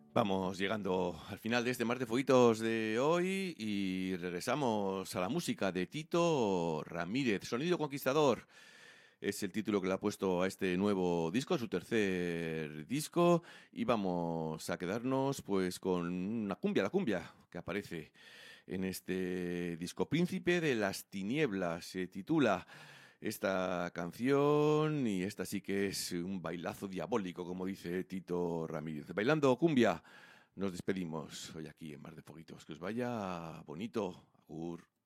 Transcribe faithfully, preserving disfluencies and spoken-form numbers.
Vamos llegando al final de este Mar de Fueguitos de hoy y regresamos a la música de Tito Ramírez. Sonido Conquistador es el título que le ha puesto a este nuevo disco, su tercer disco, y vamos a quedarnos pues con una cumbia, la cumbia que aparece en este disco. Príncipe de las Tinieblas se titula esta canción, y esta sí que es un bailazo diabólico, como dice Tito Ramírez. Bailando cumbia, nos despedimos hoy aquí en Mar de Fueguitos. Que os vaya bonito. Agur.